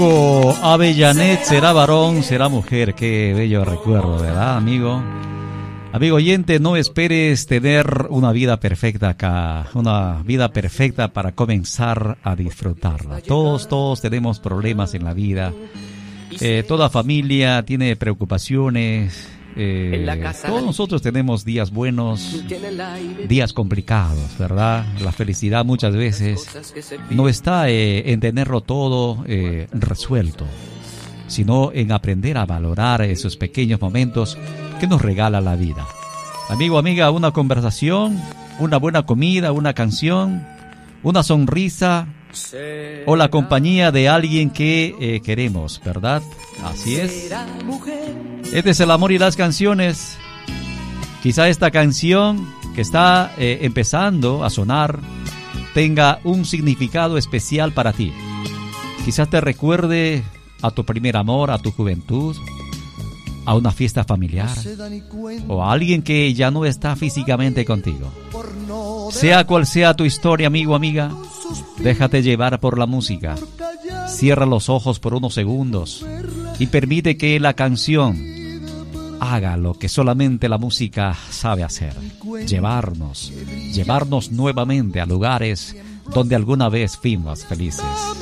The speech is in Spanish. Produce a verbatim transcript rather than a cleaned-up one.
Avellanet, será varón, será mujer. Qué bello recuerdo, ¿verdad, amigo? Amigo oyente, no esperes tener una vida perfecta acá, una vida perfecta para comenzar a disfrutarla. Todos, todos tenemos problemas en la vida. Eh, toda familia tiene preocupaciones. Eh, todos nosotros tenemos días buenos, días complicados, ¿verdad? La felicidad muchas veces no está eh, en tenerlo todo eh, resuelto, sino en aprender a valorar esos pequeños momentos que nos regala la vida. Amigo, amiga, una conversación, una buena comida, una canción, una sonrisa o la compañía de alguien que eh, queremos, ¿verdad? Así es. Este es el amor y las canciones. Quizá esta canción que está eh, empezando a sonar tenga un significado especial para ti. Quizás te recuerde a tu primer amor, a tu juventud, a una fiesta familiar o a alguien que ya no está físicamente contigo. Sea cual sea tu historia, amigo, amiga, déjate llevar por la música. Cierra los ojos por unos segundos y permite que la canción haga lo que solamente la música sabe hacer. Llevarnos, llevarnos nuevamente a lugares donde alguna vez fuimos felices.